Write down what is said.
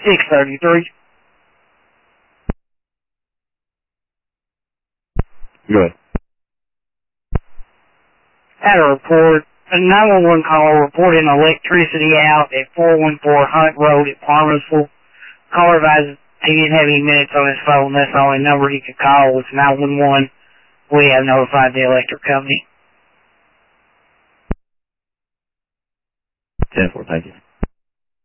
633. Good. Had a report, a 911 caller reporting electricity out at 414 Hunt Road at Palmersville. Caller advised he didn't have any minutes on his phone. That's the only number he could call was 911. We have notified the electric company. 10-4, thank you.